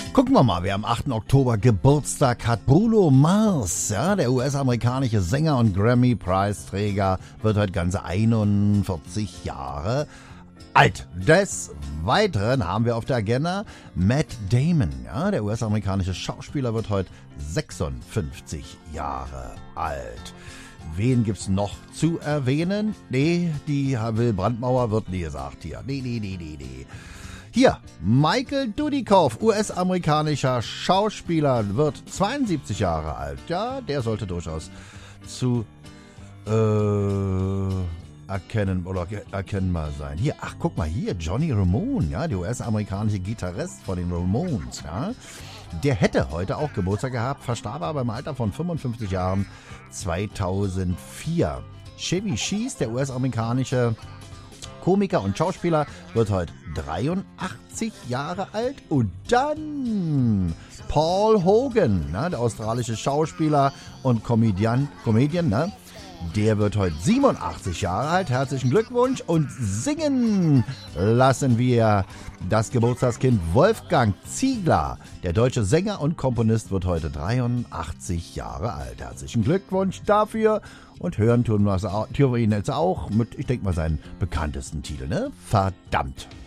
Gucken wir mal, wer am 8. Oktober Geburtstag hat. Bruno Mars, ja, der US-amerikanische Sänger und Grammy-Preisträger, wird heute ganze 41 Jahre alt. Des Weiteren haben wir auf der Agenda Matt Damon, ja, der US-amerikanische Schauspieler, wird heute 56 Jahre alt. Wen gibt's noch zu erwähnen? Nee, die Will Brandmauer wird nie gesagt hier. Nee. Hier, Michael Dudikoff, US-amerikanischer Schauspieler, wird 72 Jahre alt. Ja, der sollte durchaus zu erkennen oder erkennbar sein. Hier, ach, guck mal hier, Johnny Ramone, ja, der US-amerikanische Gitarrist von den Ramones, ja. Der hätte heute auch Geburtstag gehabt, verstarb aber im Alter von 55 Jahren 2004. Chevy Chase, der US-amerikanische Komiker und Schauspieler, wird heute 83 Jahre alt. Und dann Paul Hogan, ne, der australische Schauspieler und Comedian, ne, der wird heute 87 Jahre alt. Herzlichen Glückwunsch. Und singen lassen wir das Geburtstagskind Wolfgang Ziegler. Der deutsche Sänger und Komponist wird heute 83 Jahre alt. Herzlichen Glückwunsch dafür. Und hören tun wir ihn jetzt auch mit, ich denke mal, seinen bekanntesten Titel, ne? Verdammt.